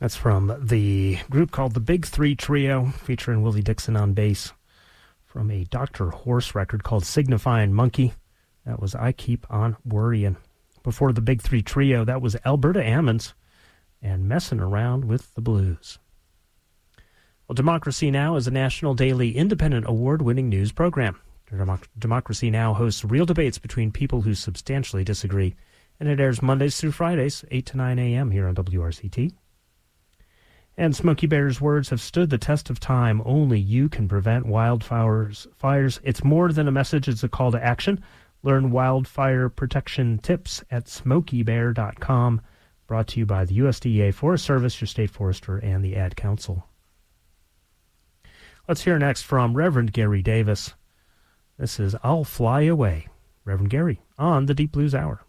That's from the group called the Big Three Trio, featuring Willie Dixon on bass, from a Dr. Horse record called Signifying Monkey. That was I Keep On Worrying. Before the Big Three Trio, that was Alberta Ammons and Messing Around with the Blues. Well, Democracy Now! Is a national daily independent award-winning news program. Democracy Now! Hosts real debates between people who substantially disagree, and it airs Mondays through Fridays, 8 to 9 a.m. here on WRCT. And Smokey Bear's words have stood the test of time. Only you can prevent wildfires. It's more than a message, it's a call to action. Learn wildfire protection tips at smokeybear.com. Brought to you by the USDA Forest Service, your state forester, and the Ad Council. Let's hear next from Reverend Gary Davis. This is I'll Fly Away. Reverend Gary on the Deep Blues Hour.